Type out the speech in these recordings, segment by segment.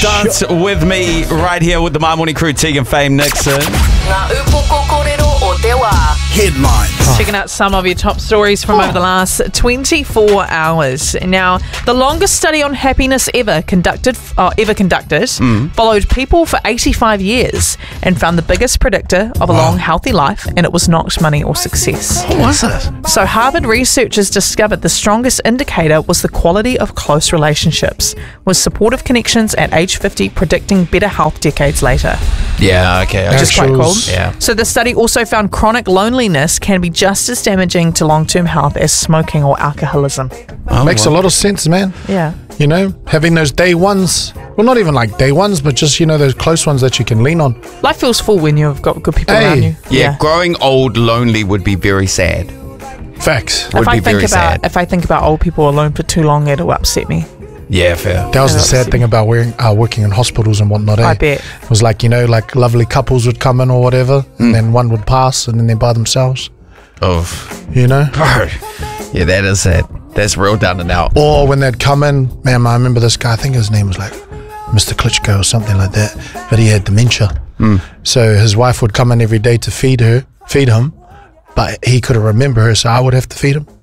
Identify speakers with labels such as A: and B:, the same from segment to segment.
A: Dance with me right here with the My Morning Crew, Tegan, Fame, Nixon.
B: Headlines.
C: Checking out some of your top stories from over the last 24 hours. Now, the longest study on happiness ever conducted followed people for 85 years and found the biggest predictor of a long, healthy life, and it was not money or success.
A: What was it?
C: So Harvard researchers discovered the strongest indicator was the quality of close relationships, with supportive connections at age 50 predicting better health decades later.
A: Yeah, okay.
C: Which is quite cool.
A: Yeah.
C: So the study also found chronic loneliness can be just as damaging to long-term health as smoking or alcoholism.
B: Makes a lot of sense, man.
C: Yeah.
B: You know, having those day ones. Well, not even like day ones, but just, you know, those close ones that you can lean on.
C: Life feels full when you've got good people around you.
A: Yeah, growing old lonely would be very sad.
B: Facts.
A: Would be very sad.
C: If I think about old people alone for too long, it'll upset me.
A: Yeah, fair.
B: That was the sad thing about working in hospitals and whatnot.
C: I bet.
B: It was like, you know, like lovely couples would come in or whatever, and then one would pass, and then they're by themselves.
A: Oh,
B: you know?
A: bro. Yeah, that is sad. That's real down and out.
B: Or when they'd come in, man, I remember this guy, I think his name was like Mr. Klitschko or something like that, but he had dementia. So his wife would come in every day to feed him, but he couldn't remember her, so I would have to feed him.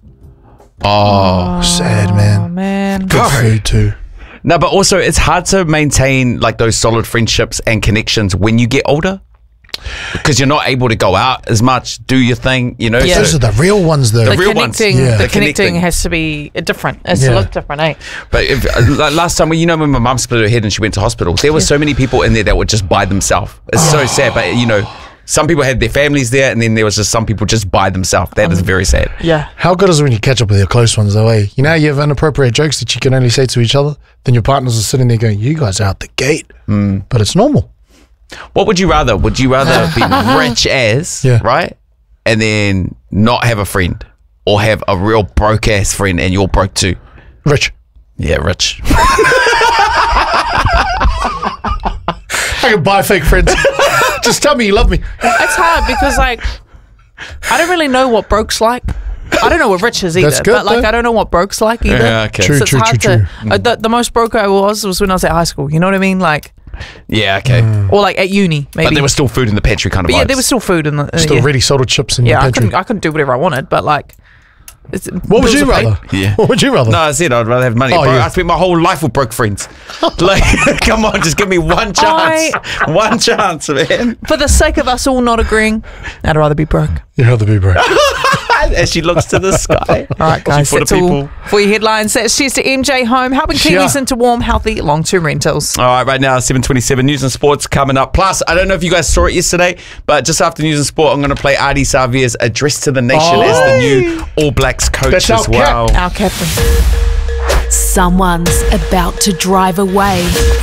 A: Oh,
B: sad, man.
C: Oh, man.
B: Good food too.
A: No, but also it's hard to maintain like those solid friendships and connections when you get older, because you're not able to go out as much, do your thing, you know.
C: Yeah.
B: Those are the real ones, though.
A: The real ones.
B: Yeah.
C: The
A: The
C: connecting
A: connecting.
C: has to be different. It has to look different, eh?
A: But if, like last time, you know, when my mum split her head and she went to hospital, there were so many people in there that were just by themselves. It's so sad, but you know, some people had their families there, and then there was just some people just by themselves. That is very sad.
C: Yeah.
B: How good is it when you catch up with your close ones, though, eh? You know, you have inappropriate jokes that you can only say to each other, then your partners are sitting there going, you guys are out the gate. But it's normal.
A: What would you rather? Would you rather be rich as, right, and then not have a friend, or have a real broke ass friend and you're broke too?
B: Rich.
A: Yeah, rich.
B: I can buy fake friends. Just tell me you love me.
C: It's hard because, like, I don't really know what broke's like. I don't know what rich is either.
B: That's good,
C: but, like,
B: though.
C: I don't know what broke's like either.
A: Yeah, okay.
B: True,
C: So it's
B: true,
C: hard
B: true,
C: to... the most broke I was when I was at high school. You know what I mean? Like...
A: Yeah, okay.
C: Or, like, at uni, maybe.
A: But there was still food in the pantry kind of
C: But yeah,
A: vibes.
C: there was still food in the...
B: Still ready soda chips in your
C: Yeah,
B: pantry.
C: I couldn't do whatever I wanted, but, like...
B: What would you rather?
A: Yeah.
B: What would you rather?
A: No, I said I'd rather have money.
B: Oh,
A: Bro,
B: yeah.
A: I spent my whole life with broke friends. Like, come on, just give me one chance. One chance, man.
C: For the sake of us all not agreeing, I'd rather be broke.
B: You'd rather be broke.
A: As she looks to the sky.
C: All right, guys,
A: For the
C: that's all
A: people.
C: for your headlines. That's cheers to MJ Home, helping Kiwis into warm, healthy, long-term rentals.
A: All right now, 7:27 News and Sports coming up. Plus, I don't know if you guys saw it yesterday, but just after News and Sport, I'm going to play Adi Savier's Address to the Nation as the new All Blacks coach
B: That's our
A: as well.
C: Our captain.
D: Someone's about to drive away.